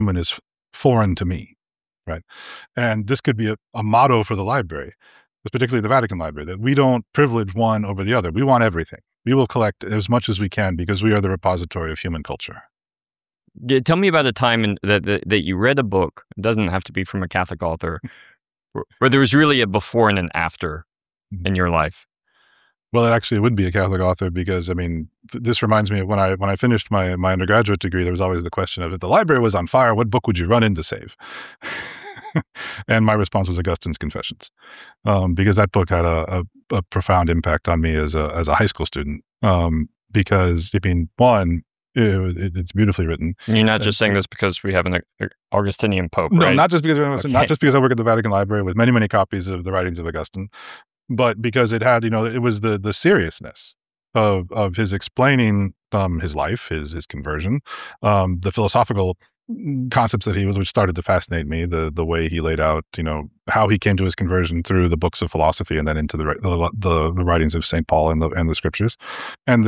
human is foreign to me, right? And this could be a motto for the library, particularly the Vatican Library, that we don't privilege one over the other. We want everything. We will collect as much as we can because we are the repository of human culture. Tell me about a time that you read a book. It doesn't have to be from a Catholic author, where there was really a before and an after in your life. Well, it actually would be a Catholic author because, I mean, this reminds me of when I finished my undergraduate degree, there was always the question of, if the library was on fire, what book would you run in to save? And my response was Augustine's Confessions, because that book had a profound impact on me as a high school student. Because, I mean, one, it's beautifully written. And you're not just saying this because we have an Augustinian pope, no, right? not just because not just because I work at the Vatican Library with many copies of the writings of Augustine, but because it had, it was the seriousness of his explaining his life, his conversion, the philosophical concepts that which started to fascinate me, the way he laid out, how he came to his conversion through the books of philosophy and then into the writings of St. Paul and the scriptures, and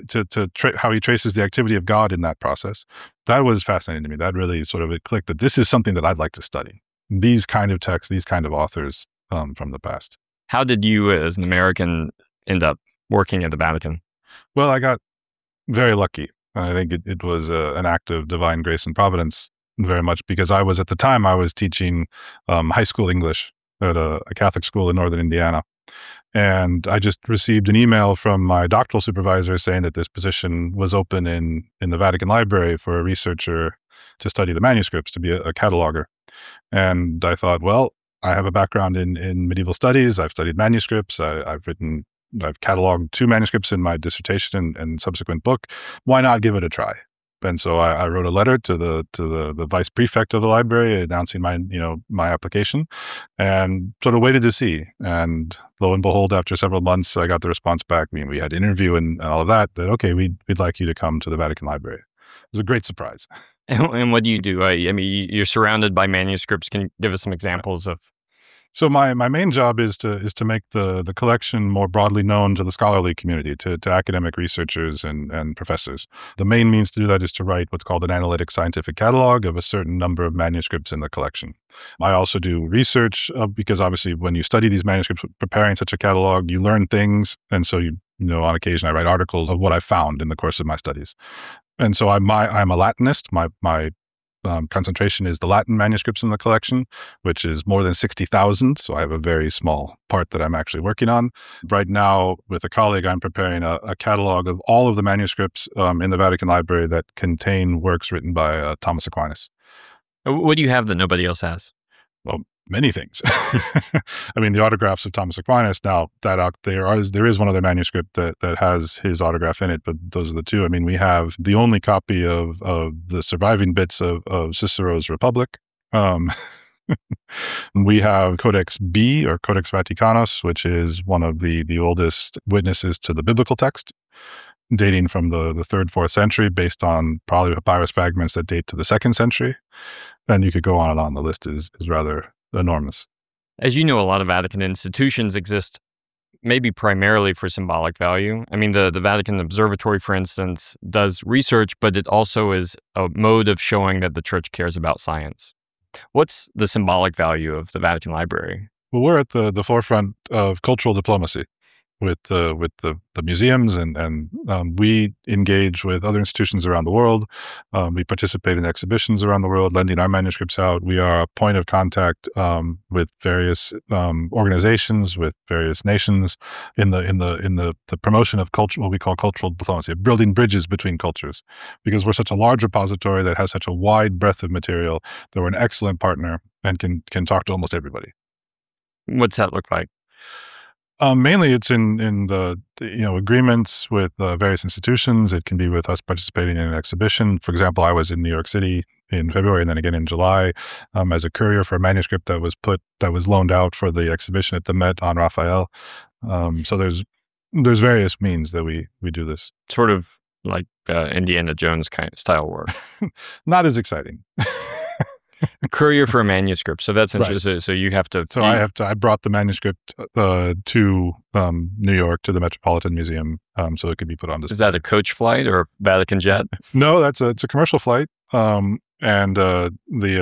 how he traces the activity of God in that process. That was fascinating to me. That really sort of it clicked that this is something that I'd like to study. These kind of texts, these kind of authors from the past. How did you, as an American, end up working at the Vatican? Well, I got very lucky. I think it was an act of divine grace and providence, very much because I was teaching high school English at a Catholic school in northern Indiana. And I just received an email from my doctoral supervisor saying that this position was open in the Vatican Library for a researcher to study the manuscripts, to be a cataloger. And I thought, well, I have a background in medieval studies. I've studied manuscripts. I've cataloged 2 manuscripts in my dissertation and subsequent book. Why not give it a try? And so I wrote a letter to the vice prefect of the library announcing my application, and sort of waited to see. And lo and behold, after several months, I got the response back. I mean, we had an interview and all of that okay, we'd like you to come to the Vatican Library. It was a great surprise. And what do you do? I mean, you're surrounded by manuscripts. Can you give us some examples of? So my main job is to make the collection more broadly known to the scholarly community, to academic researchers and professors. The main means to do that is to write what's called an analytic scientific catalog of a certain number of manuscripts in the collection. I also do research because obviously when you study these manuscripts, preparing such a catalog, you learn things. And so on occasion I write articles of what I found in the course of my studies. And so I'm a Latinist. My concentration is the Latin manuscripts in the collection, which is more than 60,000. So I have a very small part that I'm actually working on. Right now, with a colleague, I'm preparing a catalog of all of the manuscripts in the Vatican Library that contain works written by Thomas Aquinas. What do you have that nobody else has? Well, many things. I mean, the autographs of Thomas Aquinas. Now, there is one other manuscript that has his autograph in it, but those are the 2. I mean, we have the only copy of the surviving bits of Cicero's Republic. We have Codex B, or Codex Vaticanus, which is one of the oldest witnesses to the biblical text, dating from the 3rd, 4th century, based on probably papyrus fragments that date to the 2nd century. And you could go on and on. The list is rather enormous. As you know, a lot of Vatican institutions exist maybe primarily for symbolic value. I mean, the Vatican Observatory, for instance, does research, but it also is a mode of showing that the church cares about science. What's the symbolic value of the Vatican Library? Well, we're at the forefront of cultural diplomacy with the museums, and we engage with other institutions around the world. We participate in exhibitions around the world, lending our manuscripts out. We are a point of contact with various organizations, with various nations in the promotion of culture, what we call cultural diplomacy, building bridges between cultures. Because we're such a large repository that has such a wide breadth of material, that we're an excellent partner and can talk to almost everybody. What's that look like? Mainly it's in the agreements with various institutions. It can be with us participating in an exhibition. For example, I was in New York City in February and then again in July as a courier for a manuscript that was loaned out for the exhibition at the Met on Raphael. So there's various means that we do this. Sort of like Indiana Jones kind of style work. Not as exciting. A courier for a manuscript. So that's interesting. Right. So you have to. So I brought the manuscript to New York to the Metropolitan Museum, so it could be put on display. Is that a coach flight or Vatican jet? No, it's a commercial flight. and the